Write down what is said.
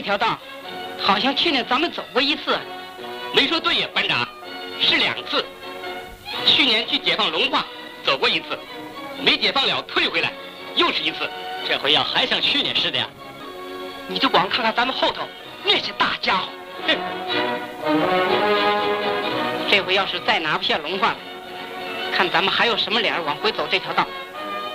条道，好像去年咱们走过一次。 没说对呀，班长，是2次。去年去解放龙化走过一次，没解放了退回来，又是一次。 这回要还像去年似的呀？ 你就光看看咱们后头那些大家伙，哼！这回要是再拿不下龙化来，看咱们还有什么脸往回走这条道。